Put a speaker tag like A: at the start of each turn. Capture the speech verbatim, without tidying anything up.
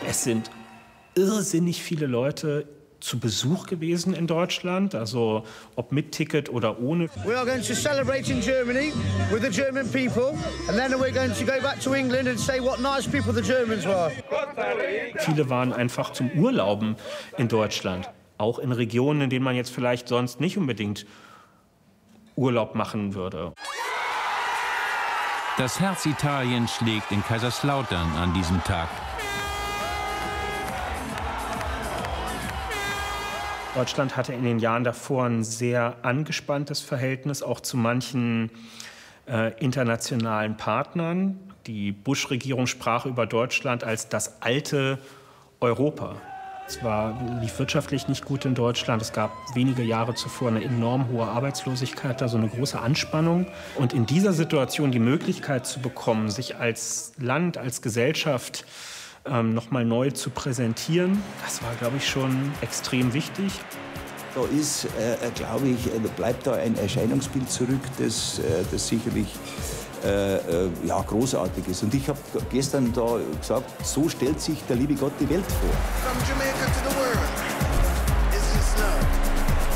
A: Es sind irrsinnig viele Leute zu Besuch gewesen in Deutschland, also ob mit Ticket oder ohne.
B: We are going to celebrate in Germany with the German people, and then we're going to go back to England and say what nice people the Germans were.
A: Viele waren einfach zum Urlauben in Deutschland, auch in Regionen, in denen man jetzt vielleicht sonst nicht unbedingt Urlaub machen würde.
C: Das Herz Italiens schlägt in Kaiserslautern an diesem Tag.
A: Deutschland hatte in den Jahren davor ein sehr angespanntes Verhältnis, auch zu manchen äh, internationalen Partnern. Die Bush-Regierung sprach über Deutschland als das alte Europa. Es war, lief wirtschaftlich nicht gut in Deutschland. Es gab wenige Jahre zuvor eine enorm hohe Arbeitslosigkeit, also eine große Anspannung. Und in dieser Situation die Möglichkeit zu bekommen, sich als Land, als Gesellschaft ähm, noch mal neu zu präsentieren, das war, glaube ich, schon extrem wichtig.
D: Da ist, äh, glaube ich, da bleibt da ein Erscheinungsbild zurück, das, äh, das sicherlich äh, äh, ja, großartig ist. Und ich habe gestern da gesagt, so stellt sich der liebe Gott die Welt vor.
E: From Jamaica to the world.